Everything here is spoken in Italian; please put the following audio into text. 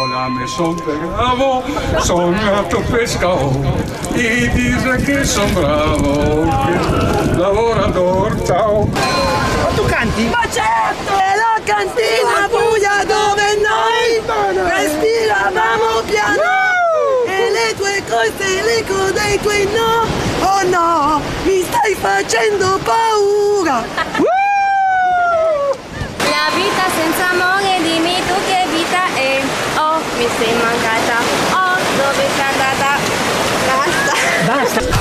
la maison bravo, sognato pescavo e dice che son bravo, che lavoratore, ciao. Ma tu canti? Ma certo! È la cantina buia dove noi respiravamo piano e le tue cose, le cose, i tuoi no, oh no, mi stai facendo paura.